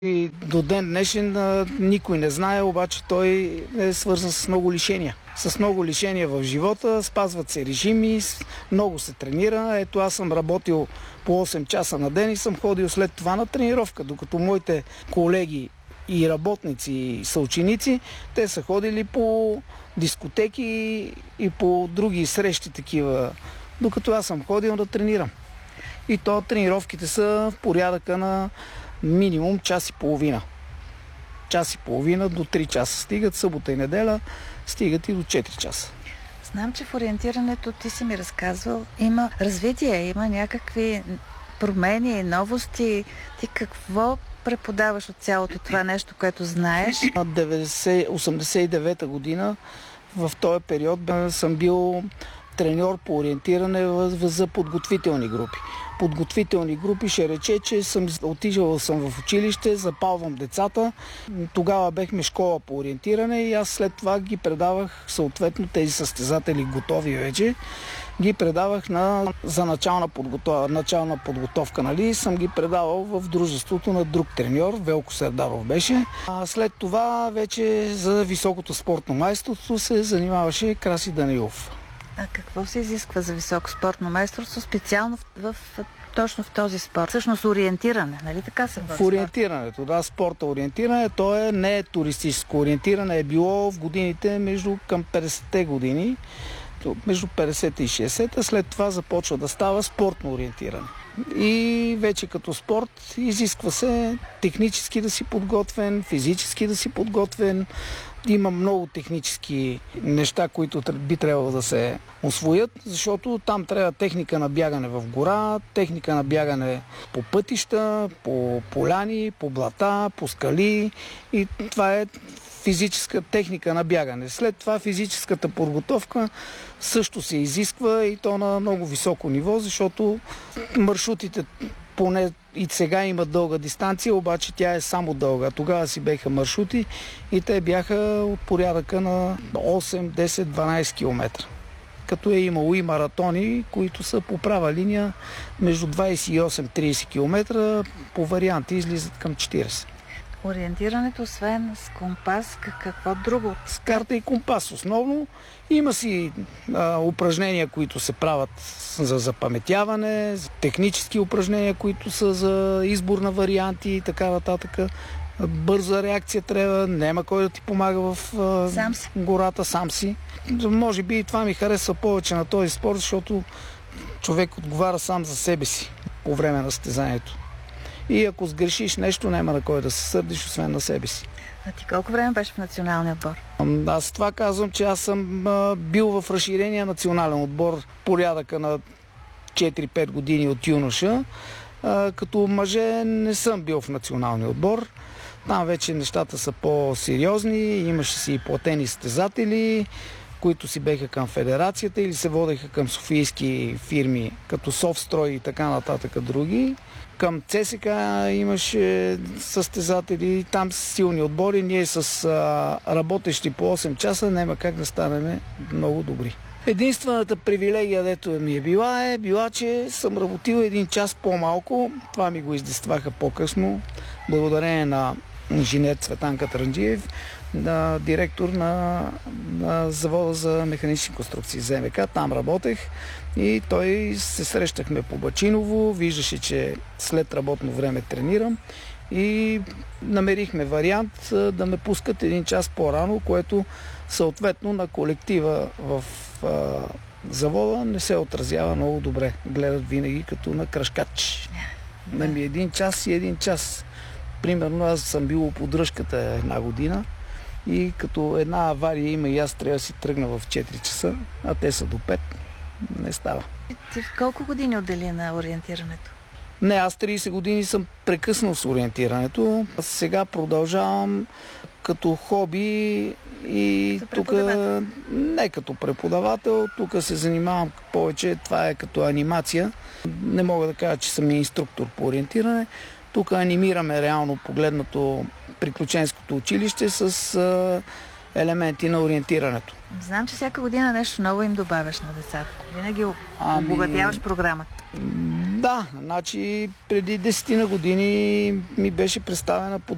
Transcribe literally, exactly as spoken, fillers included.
И до ден днешен а, никой не знае, обаче той е свързан с много лишения. С много лишения в живота, спазват се режими, много се тренира. Ето аз съм работил по осем часа на ден и съм ходил след това на тренировка, докато моите колеги и работници и съученици, те са ходили по дискотеки и по други срещи такива, докато аз съм ходил да тренирам. И то тренировките са в порядъка на минимум час и половина. Час и половина до три часа стигат, събота и неделя стигат и до четири часа. Знам, че в ориентирането, ти си ми разказвал, има развитие, има някакви промени, новости. Ти какво преподаваш от цялото това нещо, което знаеш? На осемдесет и девета година, в този период съм бил треньор по ориентиране за подготвителни групи. Подготвителни групи ще рече, че съм отишъл съм в училище, запалвам децата. Тогава бехме школа по ориентиране и аз след това ги предавах съответно тези състезатели готови вече. Ги предавах на, за начална подготовка, начална подготовка, нали, съм ги предавал в дружеството на друг треньор, Велко Сердаров беше. А след това вече за високото спортно майсторство се занимаваше Краси Данилов. А какво се изисква за високо спортно майсторство, специално в, в, точно в този спорт? Всъщност ориентиране, нали така се води? В ориентирането, да, спорта ориентиране, то е не е туристическо ориентиране, е било в годините между към петдесетте години, между петдесета и шейсета, след това започва да става спортно ориентиране. И вече като спорт изисква се технически да си подготвен, физически да си подготвен. Има много технически неща, които би трябвало да се усвоят, защото там трябва техника на бягане в гора, техника на бягане по пътища, по поляни, по блата, по скали и това е физическа техника на бягане. След това физическата подготовка също се изисква и то на много високо ниво, защото маршрутите поне и сега имат дълга дистанция, обаче тя е само дълга. Тогава си беха маршрути и те бяха от порядъка на осем, десет, дванайсет километра. Като е имало и маратони, които са по права линия между двайсет и осем до трийсет километра, по варианти излизат към четирийсет. Ориентирането, освен с компас, какво друго? С карта и компас основно. Има си а, упражнения, които се правят за запаметяване, технически упражнения, които са за избор на варианти и така нататък. Бърза реакция трябва, няма кой да ти помага в а, сам си. гората, сам си. Може би и това ми харесва повече на този спорт, защото човек отговаря сам за себе си по време на състезанието. И ако сгрешиш нещо, няма на кой да се сърдиш, освен на себе си. А ти колко време беше в националния отбор? Аз това казвам, че аз съм а, бил в разширения национален отбор порядъка на четири-пет години от юноша. А, като мъже не съм бил в националния отбор. Там вече нещата са по-сериозни. Имаше си и платени състезатели, които си беха към федерацията или се водеха към софийски фирми, като Софстрой и така нататък други. Към ЦСК имаше състезатели, там са силни отбори. Ние с а, работещи по осем часа няма как да станем много добри. Единствената привилегия, дето ми е била, е била, че съм работил един час по-малко. Това ми го издействаха по-късно, благодарение на инженер Цветан Катранджиев, на директор на, на завода за механични конструкции за МК. Там работех и той се срещахме по Бачиново, виждаше, че след работно време тренирам и намерихме вариант да ме пускат един час по-рано, което съответно на колектива в а, завода не се отразява много добре. Гледат винаги като на кръшкач. На ми един час и един час. Примерно аз съм бил поддръжката една година и като една авария има и аз трябва да си тръгна в четири часа, а те са до пет. Не става. Ти в колко години отдели на ориентирането? Не, аз трийсет години съм прекъснал с ориентирането. Сега продължавам като хоби и тук не като преподавател, тук се занимавам повече, това е като анимация. Не мога да кажа, че съм инструктор по ориентиране. Тук анимираме реално погледнато приключенското училище с а, елементи на ориентирането. Знам, че всяка година нещо ново им добавяш на децата. Винаги обогатяваш ами... програмата. Да, значи преди десетина години ми беше представена под